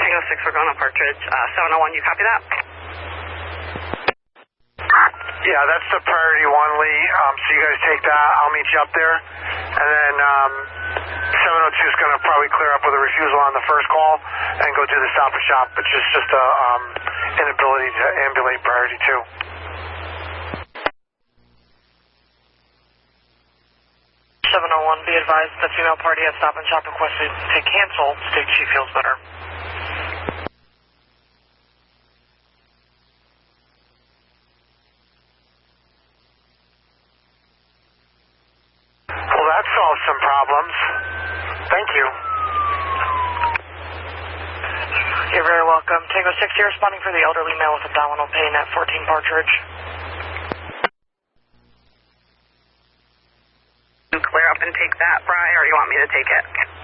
Tango 6, we're going on Partridge. 701, you copy that? Yeah, that's the priority one, Lee. So you guys take that. I'll meet you up there. And then 702 is going to probably clear up with a refusal on the first call and go do the stop and shop, which is just a inability to ambulate priority 2. 701, be advised the female party at Stop and Shop requested to cancel. States she feels better. Well, that solves some problems. Thank you. You're very welcome. Tango 6, you're responding for the elderly male with abdominal pain at 14 Partridge. You clear up and take that, Bri, or you want me to take it?